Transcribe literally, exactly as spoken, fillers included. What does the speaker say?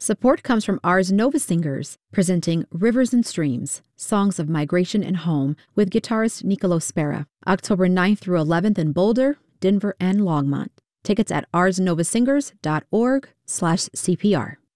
Support comes from Ars Nova Singers, presenting Rivers and Streams, Songs of Migration and Home with guitarist Nicolo Spera, October ninth through eleventh in Boulder, Denver, and Longmont. Tickets at ars nova singers dot org slash C P R.